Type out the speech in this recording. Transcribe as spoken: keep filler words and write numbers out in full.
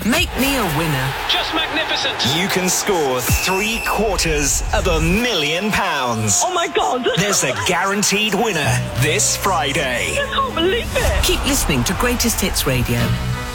Make me a winner. Just magnificent. You can score three quarters of a million pounds. Oh my God. There's a guaranteed winner this Friday. I can't believe it. Keep listening to Greatest Hits Radio.